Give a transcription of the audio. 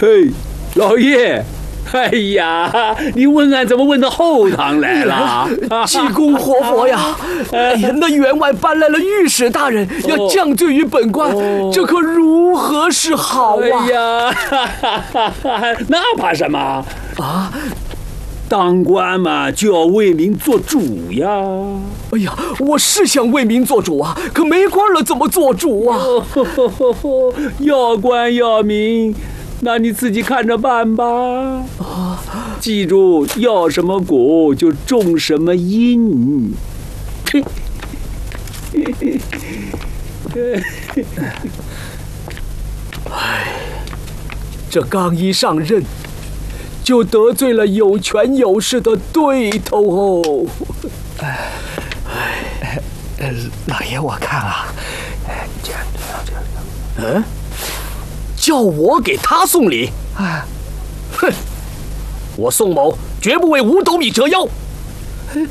嘿，老爷。哎呀，你问案怎么问到后堂来了？ 济公活佛呀！哎呀，那员外搬来了御史大人，要降罪于本官，这可如何是好啊？ 哎呀，那怕什么啊？当官嘛，就要为民做主呀！ 哎呀，我是想为民做主啊，可没官了怎么做主啊？ 要官要民。那你自己看着办吧。记住，要什么果就种什么因。 哎，这刚一上任，就得罪了有权有势的对头哦。 老爷，我看啊，这样， 嗯。叫我给他送礼？ 啊！ 哼！我宋某绝不为5斗米折腰。